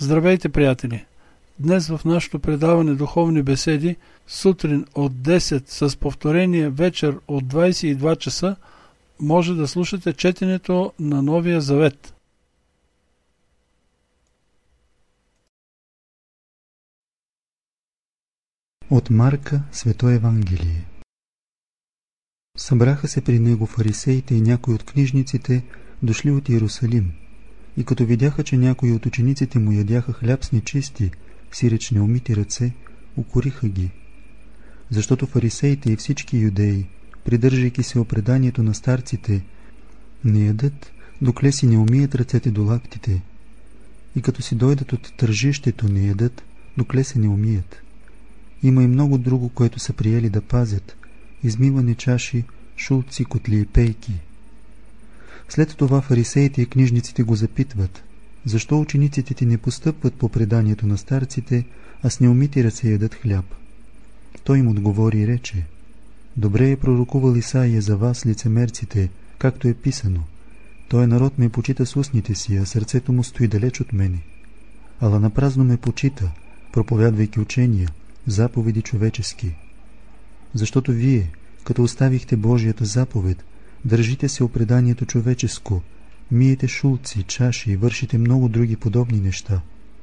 Здравейте, приятели! Днес в нашето предаване Духовни беседи, сутрин от 10 с повторение вечер от 22 часа, може да слушате четенето на Новия Завет. От Марка, Свето Евангелие. Събраха се при него фарисеите и някои от книжниците, дошли от Иерусалим. И като видяха, че някои от учениците му ядяха хляб с нечисти, сиреч неумити ръце, укориха ги. Защото фарисеите и всички юдеи, придържайки се о преданието на старците, не ядат, докле си не умият ръцете до лактите. И като си дойдат от тържището, не ядат, докле се не умият. Има и много друго, което са приели да пазят: измиване чаши, шулци, котли и пейки. След това фарисеите и книжниците го запитват: защо учениците ти не постъпват по преданието на старците, а с неумити ръце ядат хляб? Той им отговори и рече: добре е пророкувал Исаия за вас, лицемерците, както е писано: той народ ме почита с устните си, а сърцето му стои далеч от мене. Ала напразно ме почита, проповядвайки учения, заповеди човечески. Защото вие, като оставихте Божията заповед, държите се о преданието човеческо, миете шулци, чаши и вършите много други подобни неща.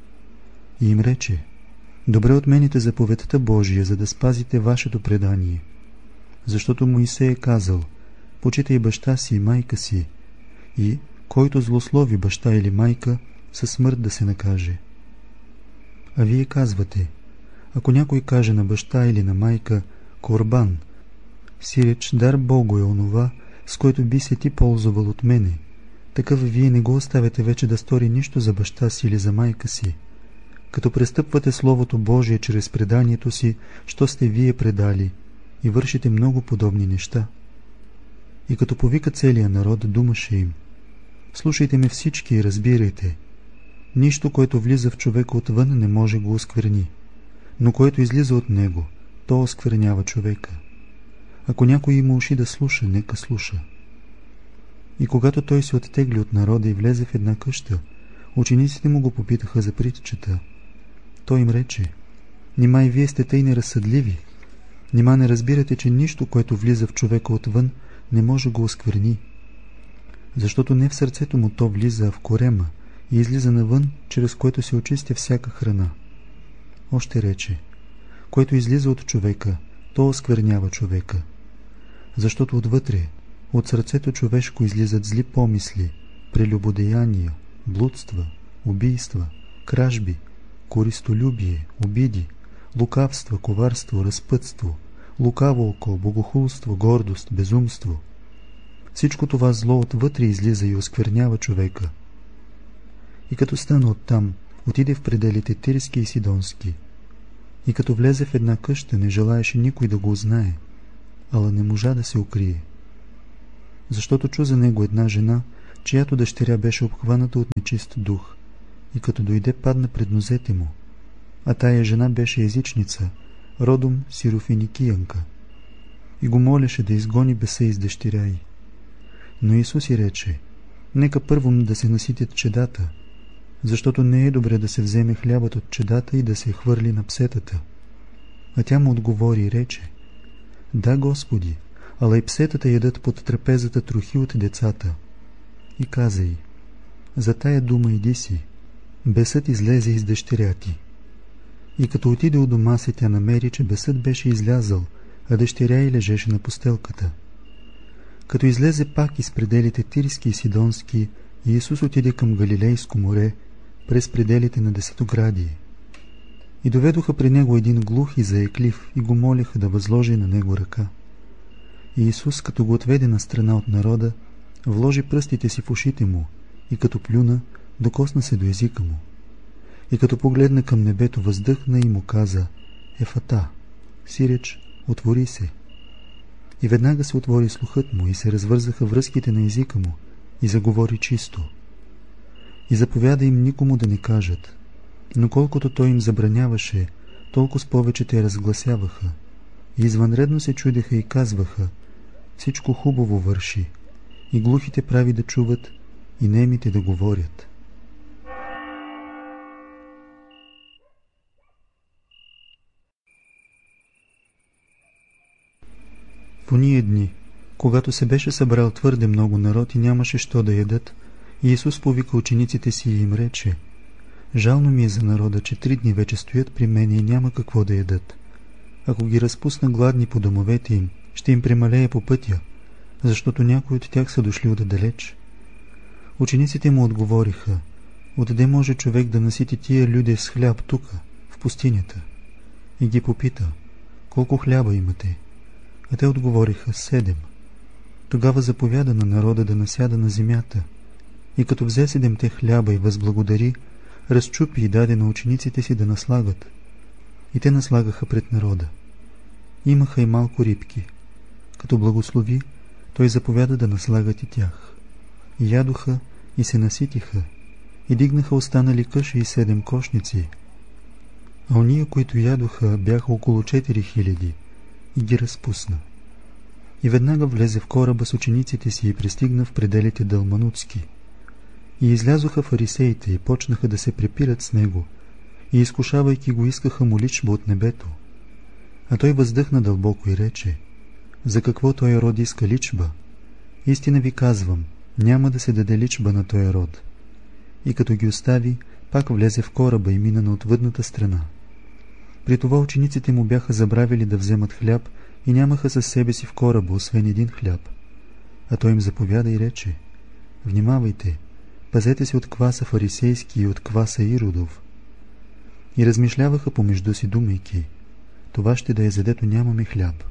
И им рече: добре отмените заповедта Божия, за да спазите вашето предание. Защото Моисей е казал: почитай баща си и майка си, и който злослови баща или майка, със смърт да се накаже. А вие казвате: ако някой каже на баща или на майка корбан, сиреч дар Богу е онова, с който би се ти ползвал от мене, такъв вие не го оставяте вече да стори нищо за баща си или за майка си. Като престъпвате Словото Божие чрез преданието си, що сте вие предали, и вършите много подобни неща. И като повика целия народ, думаше им: слушайте ме всички и разбирайте. Нищо, което влиза в човека отвън, не може го оскверни, но което излиза от него, то осквернява човека. Ако някой има уши да слуша, нека слуша. И когато той се оттегли от народа и влезе в една къща, учениците му го попитаха за притчата. Той им рече: нима и вие сте тъй неразсъдливи? Нима не разбирате, че нищо, което влиза в човека отвън, не може го оскверни? Защото не в сърцето му то влиза, а в корема, и излиза навън, чрез което се очистя всяка храна. Още рече: което излиза от човека, то осквернява човека. Защото отвътре, от сърцето човешко, излизат зли помисли, прелюбодеяния, блудства, убийства, кражби, користолюбие, обиди, лукавства, коварство, разпътство, лукаво око, богохулство, гордост, безумство. Всичко това зло отвътре излиза и осквернява човека. И като стана оттам, отиде в пределите Тирски и Сидонски. И като влезе в една къща, не желаеше никой да го узнае, ала не можа да се укрие. Защото чу за него една жена, чиято дъщеря беше обхваната от нечист дух, и като дойде, падна пред нозете му. А тая жена беше езичница, родом сирофиникиянка, и го молеше да изгони беса из дъщеря й. Но Исус й рече: нека първо да се наситят чедата, защото не е добре да се вземе хлябът от чедата и да се хвърли на псетата. А тя му отговори и рече: да, Господи, ала и псетата ядат под трапезата трохи от децата. И каза й: за тая дума иди си, бесът излезе из дъщеря ти. И като отиде у дома си, тя намери, че бесът беше излязъл, а дъщеря й лежеше на постелката. Като излезе пак из пределите Тирски и Сидонски, Иисус отиде към Галилейско море, през пределите на Десетоградие. И доведоха при него един глух и заеклив и го молеха да възложи на него ръка. И Исус, като го отведе на страна от народа, вложи пръстите си в ушите му и като плюна, докосна се до езика му. И като погледна към небето, въздъхна и му каза: Ефата, сиреч, отвори се. И веднага се отвори слухът му и се развързаха връзките на езика му и заговори чисто. И заповяда им никому да не кажат, но колкото той им забраняваше, толкова с повече те разгласяваха. И извънредно се чудеха и казваха: всичко хубаво върши, и глухите прави да чуват, и немите да говорят. По ния дни, когато се беше събрал твърде много народ и нямаше що да ядат, Иисус повика учениците си и им рече: жално ми е за народа, че 3 дни вече стоят при мене и няма какво да ядат. Ако ги разпусна гладни по домовете им, ще им премалее по пътя, защото някои от тях са дошли отдалеч. Учениците му отговориха: отде може човек да насити тия люди с хляб тука, в пустинята? И ги попита: колко хляба имате? А те отговориха: 7. Тогава заповяда на народа да насяда на земята. И като взе 7 хляба и възблагодари, разчупи и даде на учениците си да наслагат. И те наслагаха пред народа. Имаха и малко рибки. Като благослови, той заповяда да наслагат и тях. И ядоха, и се наситиха, и дигнаха останали къши и 7 кошници. А ония, които ядоха, бяха около 4000, и ги разпусна. И веднага влезе в кораба с учениците си и пристигна в пределите Далманутски. И излязоха фарисеите и почнаха да се препират с него, и изкушавайки го искаха му личба от небето. А той въздъхна дълбоко и рече: за какво този род иска личба? Истина ви казвам, няма да се даде личба на този род. И като ги остави, пак влезе в кораба и мина на отвъдната страна. При това учениците му бяха забравили да вземат хляб и нямаха със себе си в кораба, освен 1 хляб. А той им заповяда и рече: внимавайте, пазете се от кваса фарисейски и от кваса Иродов. И размишляваха помежду си, думайки: това ще да е, задето нямаме хляб.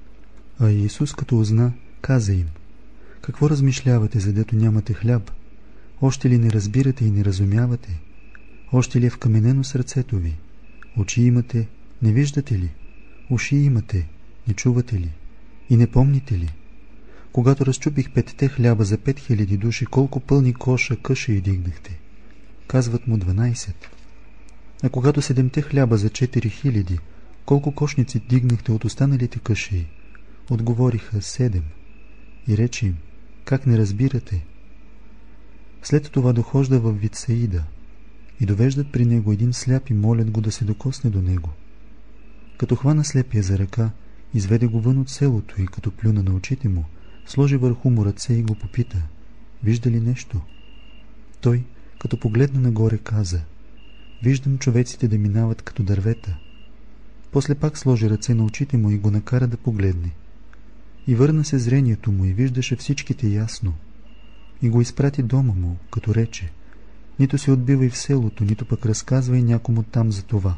А Иисус, като узна, каза им: какво размишлявате, задето нямате хляб? Още ли не разбирате и не разумявате? Още ли е вкаменено сърцето ви? Очи имате, не виждате ли? Уши имате, не чувате ли? И не помните ли? Когато разчупих 5 хляба за 5000 души, колко пълни коша къши и дигнахте? Казват му: 12. А когато 7 хляба за 4000, колко кошници дигнахте от останалите къши? Отговориха: 7. И рече им: как не разбирате? След това дохожда в Витсаида и довеждат при него един сляп и молят го да се докосне до него. Като хвана слепия за ръка, изведе го вън от селото и като плюна на очите му, сложи върху му ръце и го попита: вижда ли нещо? Той, като погледна нагоре, каза: виждам човеците да минават като дървета. После пак сложи ръце на очите му и го накара да погледне. И върна се зрението му и виждаше всичките ясно. И го изпрати дома му, като рече: нито се отбивай в селото, нито пък разказвай някому там за това.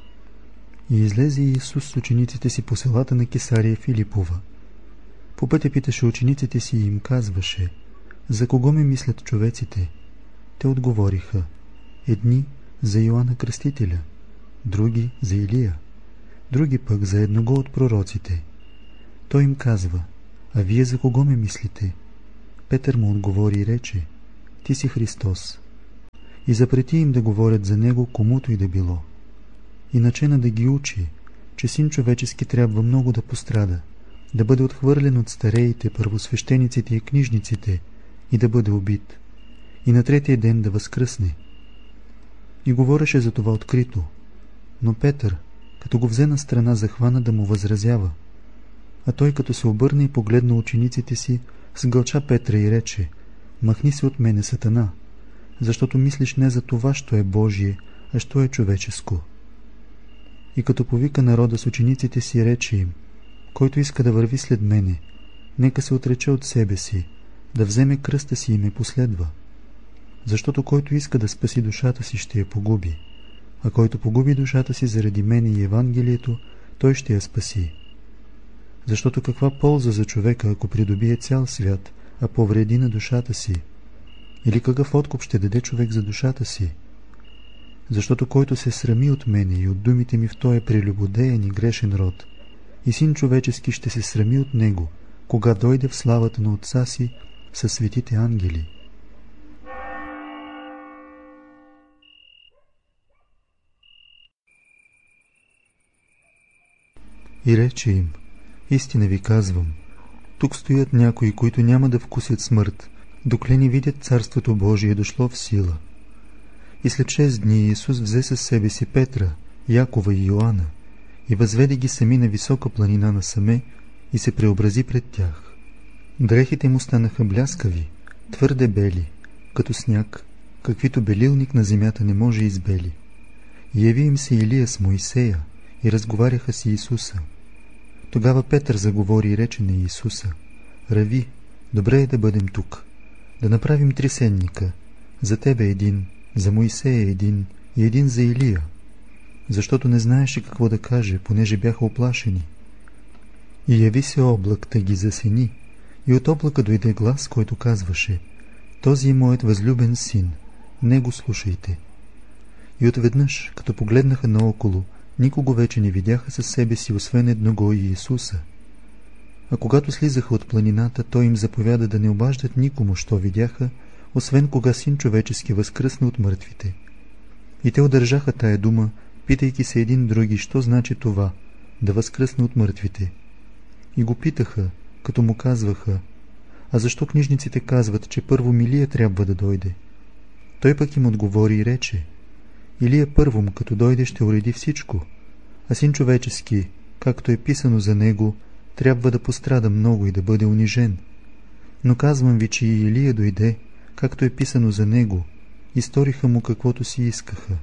И излезе Иисус с учениците си по селата на Кесария Филипова. По пътя питаше учениците си и им казваше: за кого ме мислят човеците? Те отговориха: едни за Йоанна Кръстителя, други за Илия, други пък за едного от пророците. Той им казва: а вие за кого ме мислите? Петър му отговори и рече: ти си Христос. И запрети им да говорят за него комуто и да било. И начена да ги учи, че Син човечески трябва много да пострада, да бъде отхвърлен от стареите, първосвещениците и книжниците и да бъде убит, и на 3-тия ден да възкръсне. И говореше за това открито, но Петър, като го взе на страна, захвана да му възразява. А той, като се обърна и погледна учениците си, сгълча Петра и рече: махни се от мене, Сатана, защото мислиш не за това, що е Божие, а що е човеческо. И като повика народа с учениците си, рече им: който иска да върви след мене, нека се отрече от себе си, да вземе кръста си и ме последва. Защото който иска да спаси душата си, ще я погуби, а който погуби душата си заради мене и Евангелието, той ще я спаси. Защото каква полза за човека, ако придобие цял свят, а повреди на душата си? Или какъв откуп ще даде човек за душата си? Защото който се срами от мене и от думите ми в този прелюбодеян и грешен род, и Син човечески ще се срами от него, кога дойде в славата на Отца си със светите ангели. И рече им: истина ви казвам, тук стоят някои, които няма да вкусят смърт, докле не видят Царството Божие дошло в сила. И след 6 дни Исус взе със себе си Петра, Якова и Йоанна и възведе ги сами на висока планина насаме и се преобрази пред тях. Дрехите му станаха бляскави, твърде бели, като сняг, каквито белилник на земята не може избели. Яви им се Илия с Моисея и разговаряха с Иисуса. Тогава Петър заговори и рече на Иисуса: Рави, добре е да бъдем тук, да направим 3 сенника, за тебе един, за Моисея един и един за Илия, защото не знаеше какво да каже, понеже бяха оплашени. И яви се облак, да ги засени, и от облака дойде глас, който казваше: Този е моят възлюбен син, него слушайте. И отведнъж, като погледнаха наоколо, никого вече не видяха със себе си, освен едного и Иисуса. А когато слизаха от планината, той им заповяда да не обаждат никому, що видяха, освен кога Син човечески възкръсна от мъртвите. И те удържаха тая дума, питайки се един други, що значи това, да възкръсне от мъртвите. И го питаха, като му казваха: А защо книжниците казват, че първо Илия трябва да дойде? Той пък им отговори и рече: Илия първом, като дойде, ще уреди всичко, а Син човечески, както е писано за него, трябва да пострада много и да бъде унижен. Но казвам ви, че и Илия дойде, както е писано за него, и сториха му каквото си искаха.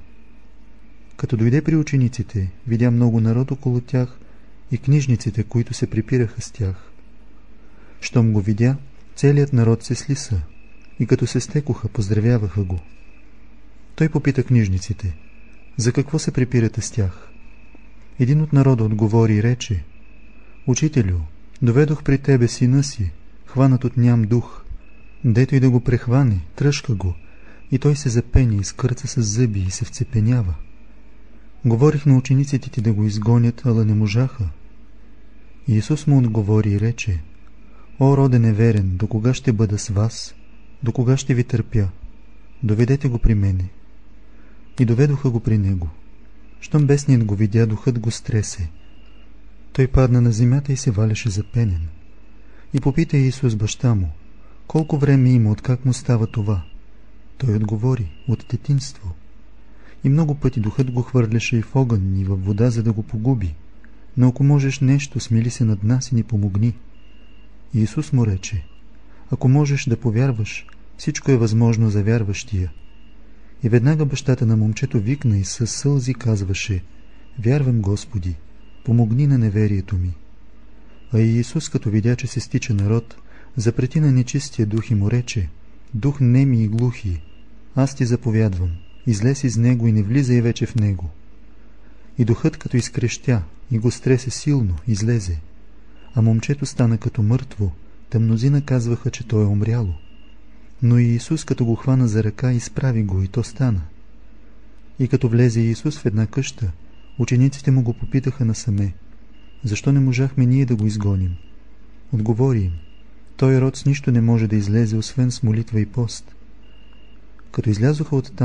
Като дойде при учениците, видя много народ около тях и книжниците, които се припираха с тях. Щом го видя, целият народ се слиса и като се стекоха, поздравяваха го. Той попита книжниците: За какво се припирате с тях? Един от народа отговори и рече: Учителю, доведох при тебе сина си, хванат от ням дух. Дето и да го прехване, тръжка го, и той се запени и скърца с зъби и се вцепенява. Говорих на учениците ти да го изгонят, ала не можаха. Иисус му отговори и рече: О, роде неверен, до кога ще бъда с вас? До кога ще ви търпя? Доведете го при мене. И доведоха го при него. Щом бесният го видя, духът го стресе. Той падна на земята и се валеше запенен. И попита Иисус баща му: Колко време има, откак му става това? Той отговори: От детинство. И много пъти духът го хвърляше и в огън, и във вода, за да го погуби. Но ако можеш нещо, смили се над нас и ни помогни. Иисус му рече: Ако можеш да повярваш, всичко е възможно за вярващия. И веднага бащата на момчето викна и със сълзи казваше: Вярвам, Господи, помогни на неверието ми. А Иисус, като видя, че се стича народ, запрети на нечистия дух и му рече: Дух неми и глухи, аз ти заповядвам, излез из него и не влизай вече в него. И духът, като изкрещя и го стресе силно, излезе. А момчето стана като мъртво, та мнозина казваха, че то е умряло. Но Иисус, като го хвана за ръка, изправи го и то стана. И като влезе Иисус в една къща, учениците му го попитаха насаме: Защо не можахме ние да го изгоним? Отговори им: Той род с нищо не може да излезе, освен с молитва и пост. Като излязоха оттам,